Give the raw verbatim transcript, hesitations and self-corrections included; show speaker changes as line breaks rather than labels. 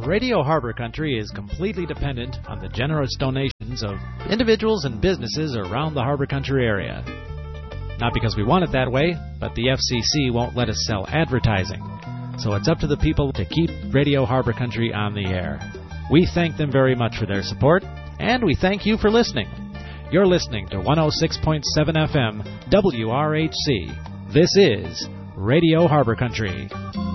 Radio Harbor Country is completely dependent on the generous donations of individuals and businesses around the Harbor Country area. Not because we want it that way, but the F C C won't let us sell advertising. So it's up to the people to keep Radio Harbor Country on the air. We thank them very much for their support, and we thank you for listening. You're listening to one oh six point seven F M W R H C. This is Radio Harbor Country.